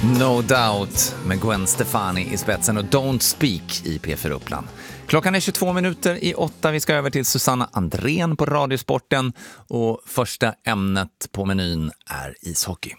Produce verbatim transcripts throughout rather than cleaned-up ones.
No Doubt med Gwen Stefani i spetsen och Don't Speak i P fyra Uppland. Klockan är tjugotvå minuter i åtta. Vi ska över till Susanna Andrén på Radiosporten och första ämnet på menyn är ishockey.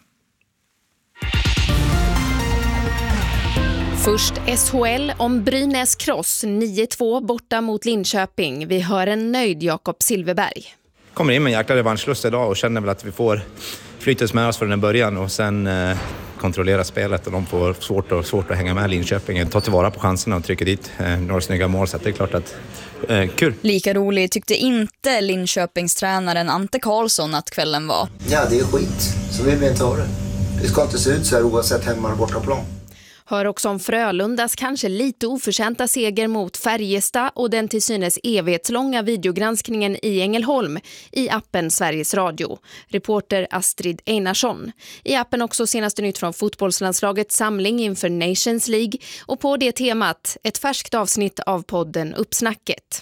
Först S H L om Brynäs Cross nio två borta mot Linköping. Vi hör en nöjd Jakob Silverberg. Kommer in med en jäkla revanschlust idag och känner väl att vi får flyttas med oss från den början och sen eh, kontrollera spelet och de får svårt, och, svårt att hänga med Linköping. Ta tillvara på chanserna och trycka dit eh, några snygga mål, så att det är klart att eh, kul. Lika rolig tyckte inte Linköpings tränaren Ante Karlsson att kvällen var. Ja, det är skit. Så vill vi inte ha det. Det ska inte se ut så här oavsett hemma och bortaplan. Hör också om Frölundas kanske lite oförtjänta seger mot Färjestad och den till synes evighetslånga videogranskningen i Ängelholm i appen Sveriges Radio. Reporter Astrid Einarsson. I appen också senaste nytt från fotbollslandslagets samling inför Nations League och på det temat ett färskt avsnitt av podden Uppsnacket.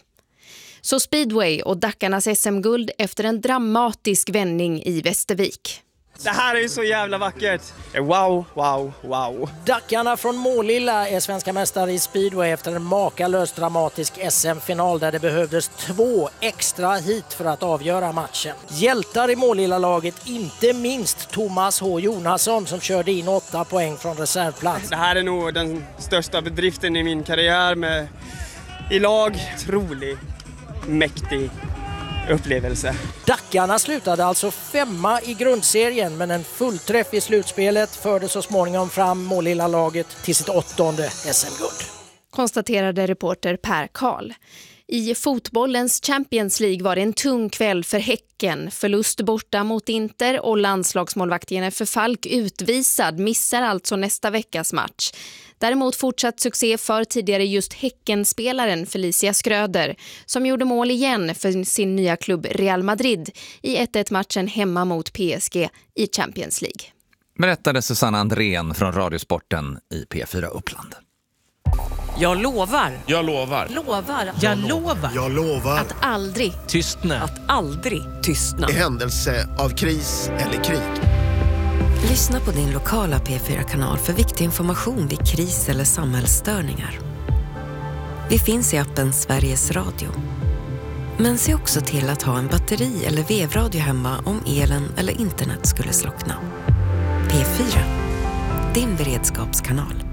Så speedway och Dackarnas S M-guld efter en dramatisk vändning i Västervik. Det här är ju så jävla vackert. Wow, wow, wow. Dackarna från Målilla är svenska mästare i speedway efter en makalös dramatisk S M-final där det behövdes två extra hit för att avgöra matchen. Hjältar i Målilla-laget, inte minst Thomas H. Jonasson som körde in åtta poäng från reservplats. Det här är nog den största bedriften i min karriär med i lag. Trolig, mäktig upplevelse. Dackarna slutade alltså femma i grundserien, men en fullträff i slutspelet förde så småningom fram Målilla-laget till sitt åttonde S M-guld. Konstaterade reporter Per Karl. I fotbollens Champions League var det en tung kväll för Häcken. Förlust borta mot Inter och landslagsmålvakt Jennifer Falk utvisad missar alltså nästa veckas match. Däremot fortsatt succé för tidigare just Häckenspelaren Felicia Skröder som gjorde mål igen för sin nya klubb Real Madrid i ett ett matchen hemma mot P S G i Champions League. Berättade Susanna Andrén från Radiosporten i P fyra Uppland. Jag lovar. Jag lovar. Lovar. Jag lovar. Jag lovar. Att aldrig Tystna. Att aldrig tystna. I händelse av kris eller krig. Lyssna på din lokala P fyra-kanal för viktig information vid kris eller samhällsstörningar. Vi finns i appen Sveriges Radio. Men se också till att ha en batteri- eller vevradio hemma om elen eller internet skulle slockna. P fyra, din beredskapskanal.